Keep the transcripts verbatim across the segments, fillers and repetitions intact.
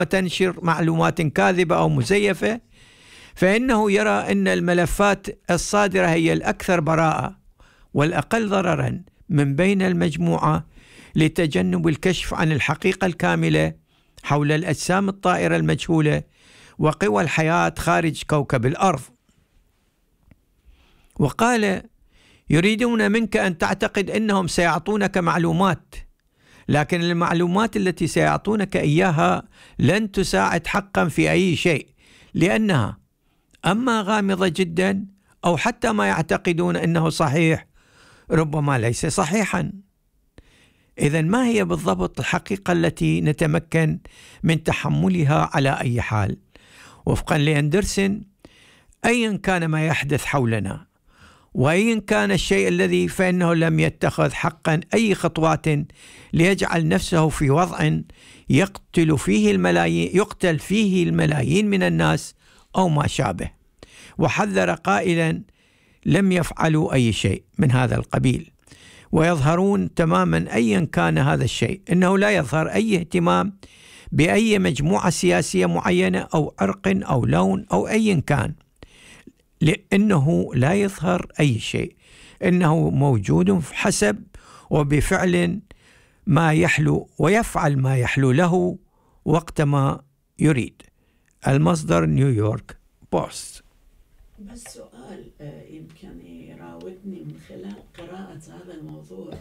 وتنشر معلومات كاذبة أو مزيفة، فإنه يرى أن الملفات الصادرة هي الأكثر براءة والأقل ضررا من بين المجموعة، لتجنب الكشف عن الحقيقة الكاملة حول الأجسام الطائرة المجهولة وقوى الحياة خارج كوكب الأرض. وقال: يريدون منك أن تعتقد أنهم سيعطونك معلومات، لكن المعلومات التي سيعطونك إياها لن تساعد حقا في أي شيء، لأنها أما غامضة جدا، أو حتى ما يعتقدون أنه صحيح ربما ليس صحيحا. إذن ما هي بالضبط الحقيقة التي نتمكن من تحملها على أي حال؟ وفقا لأندرسون، أيا كان ما يحدث حولنا وأيا كان الشيء الذي، فإنه لم يتخذ حقا أي خطوات ليجعل نفسه في وضع يقتل فيه الملايين يقتل فيه الملايين من الناس أو ما شابه، وحذر قائلا: لم يفعلوا أي شيء من هذا القبيل. ويظهرون تماما أيا كان هذا الشيء، إنه لا يظهر أي اهتمام بأي مجموعة سياسية معينة أو عرق أو لون أو أيا كان، لأنه لا يظهر أي شيء، إنه موجود حسب وبفعل ما يحلو، ويفعل ما يحلو له وقت ما يريد. المصدر نيويورك بوست. بس سؤال يمكن يراودني من خلال قراءة هذا الموضوع،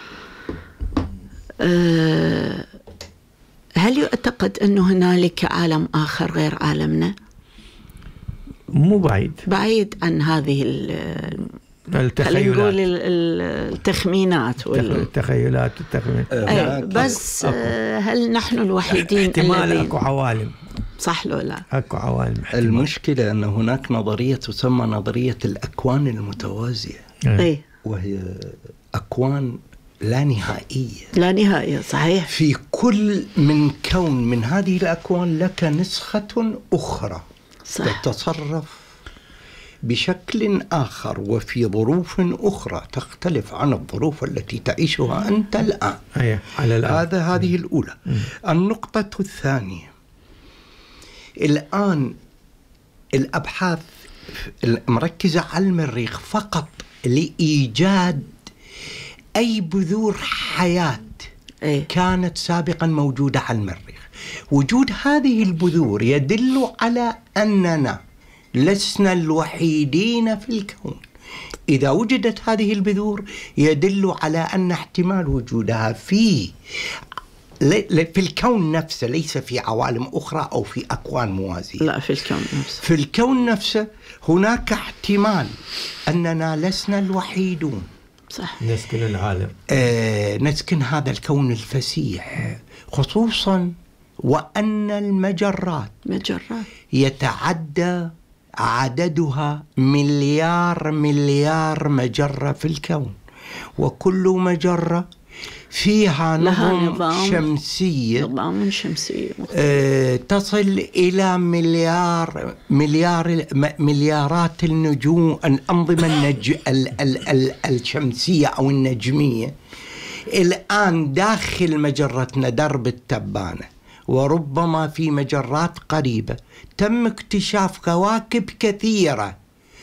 أه هل يعتقد أنه هنالك عالم آخر غير عالمنا؟ مو بعيد بعيد عن هذه التخيلات، التخمينات والتخيلات والتخمينات. أه بس أه هل نحن الوحيدين؟ احتمال اكو عوالم، صح لو لا؟ اكو عوالم. احتمال. المشكلة أن هناك نظرية تسمى نظرية الأكوان المتوازية، أي. وهي أكوان لا نهائية لا نهائية، صحيح. في كل من كون من هذه الأكوان لك نسخة أخرى، صح. تتصرف بشكل آخر وفي ظروف أخرى تختلف عن الظروف التي تعيشها أنت الآن. أيه. على الآن. هذا هذه الأولى. م. النقطة الثانية، الآن الأبحاث مركزة على المريخ فقط لإيجاد أي بذور حياة أيه. كانت سابقا موجودة على المريخ. وجود هذه البذور يدل على أننا لسنا الوحيدين في الكون. إذا وجدت هذه البذور يدل على أن احتمال وجودها في في الكون نفسه، ليس في عوالم أخرى أو في أكوان موازية. لا، في الكون نفسه. في الكون نفسه هناك احتمال أننا لسنا الوحيدون. صح. نسكن العالم. آه نسكن هذا الكون الفسيح، خصوصا وأن المجرات مجرات يتعدى عددها مليار مليار مجرة في الكون، وكل مجرة فيها نظام, نظام شمسية نظام شمسية آه تصل إلى مليار مليار مليارات النجوم، الأنظمة النج ال ال ال الشمسية أو النجمية الآن داخل مجرتنا درب التبانة، وربما في مجرات قريبة تم اكتشاف كواكب كثيرة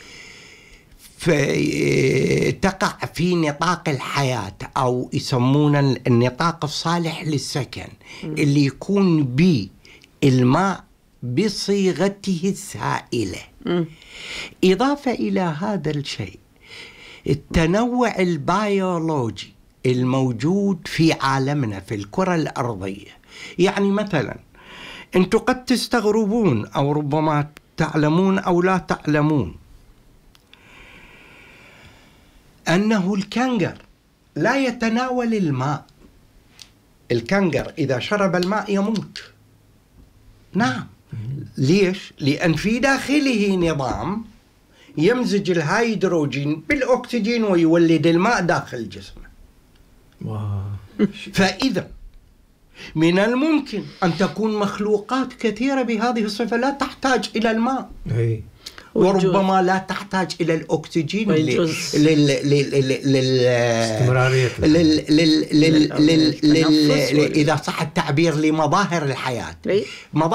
تقع في نطاق الحياة، أو يسمونه النطاق الصالح للسكن، اللي يكون به الماء بصيغته السائلة. إضافة إلى هذا الشيء التنوع البيولوجي الموجود في عالمنا في الكرة الأرضية. يعني مثلا أنتم قد تستغربون أو ربما تعلمون أو لا تعلمون أنه الكنغر لا يتناول الماء. الكنغر إذا شرب الماء يموت. نعم. ليش؟ لأن في داخله نظام يمزج الهيدروجين بالأكسجين ويولد الماء داخل جسمه. فإذا من الممكن أن تكون مخلوقات كثيرة بهذه الصفة لا تحتاج إلى الماء. وربما لا تحتاج إلى الأكسجين لل لل إذا صح التعبير لمظاهر الحياة.